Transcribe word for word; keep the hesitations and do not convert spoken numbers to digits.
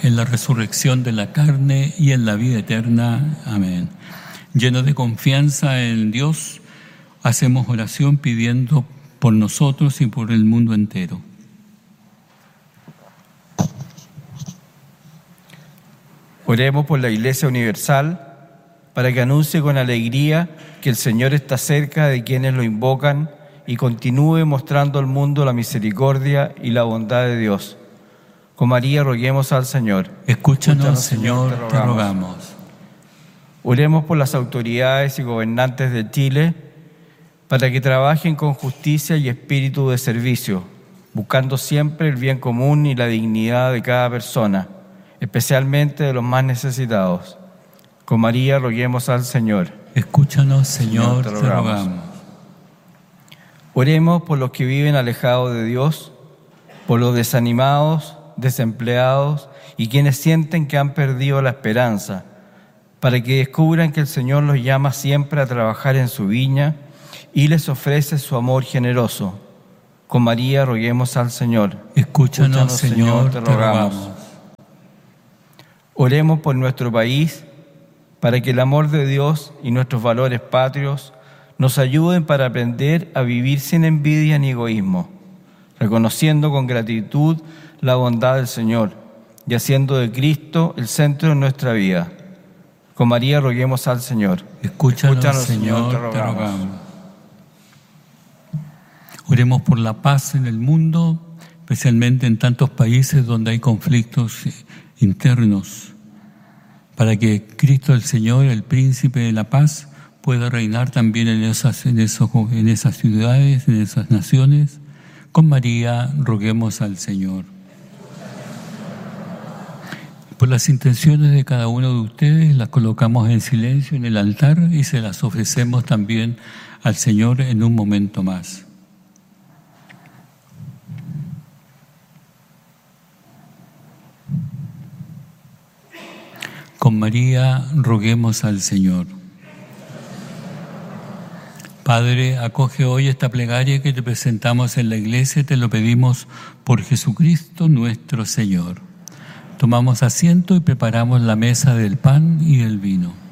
en la resurrección de la carne y en la vida eterna. Amén. Llenos de confianza en Dios, hacemos oración pidiendo por nosotros y por el mundo entero. Oremos por la Iglesia Universal, para que anuncie con alegría que el Señor está cerca de quienes lo invocan y continúe mostrando al mundo la misericordia y la bondad de Dios. Con María roguemos al Señor. Escúchanos, Escúchanos Señor, te rogamos. te rogamos. Oremos por las autoridades y gobernantes de Chile, para que trabajen con justicia y espíritu de servicio, buscando siempre el bien común y la dignidad de cada persona, especialmente de los más necesitados. Con María roguemos al Señor. Escúchanos, Señor, te rogamos. Te rogamos. Oremos por los que viven alejados de Dios, por los desanimados, desempleados y quienes sienten que han perdido la esperanza, para que descubran que el Señor los llama siempre a trabajar en su viña y les ofrece su amor generoso. Con María roguemos al Señor. Escúchanos, Escúchanos Señor, te rogamos. te rogamos. Oremos por nuestro país, para que el amor de Dios y nuestros valores patrios nos ayuden para aprender a vivir sin envidia ni egoísmo, reconociendo con gratitud la bondad del Señor y haciendo de Cristo el centro de nuestra vida. Con María roguemos al Señor. Escúchanos, Escúchanos Señor, te rogamos. te rogamos. Oremos por la paz en el mundo, especialmente en tantos países donde hay conflictos internos, para que Cristo el Señor, el Príncipe de la Paz, pueda reinar también en esas, en, esos, en esas ciudades, en esas naciones. Con María roguemos al Señor. Por las intenciones de cada uno de ustedes las colocamos en silencio en el altar y se las ofrecemos también al Señor en un momento más. Con María roguemos al Señor. Padre, acoge hoy esta plegaria que te presentamos en la iglesia, te lo pedimos por Jesucristo nuestro Señor. Tomamos asiento y preparamos la mesa del pan y del vino.